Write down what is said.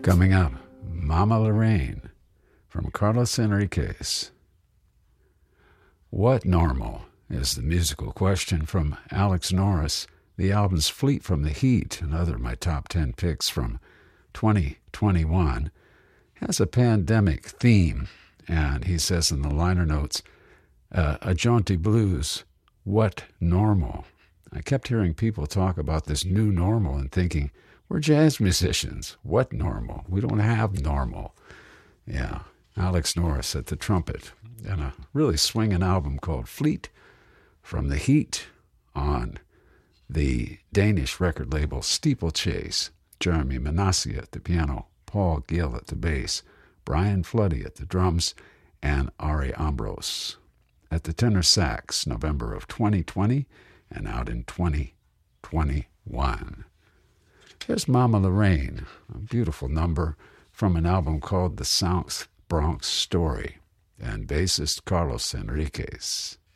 Coming up, Mama Lorraine from Carlos Enriquez. What normal is the musical question from Alex Norris. The album's Fleet from the Heat, another of my top 10 picks from 2021, has a pandemic theme. And he says in the liner notes, a jaunty blues, what normal? I kept hearing people talk about this new normal and thinking, we're jazz musicians. What normal? We don't have normal. Yeah, Alex Norris at the trumpet and a really swinging album called Fleet from the Heat on the Danish record label Steeplechase. Jeremy Manassi at the piano, Paul Gill at the bass, Brian Floody at the drums, and Ari Ambrose at the tenor sax, November of 2020 and out in 2021. Here's Mama Lorraine, a beautiful number from an album called The South Bronx Story, and bassist Carlos Enriquez.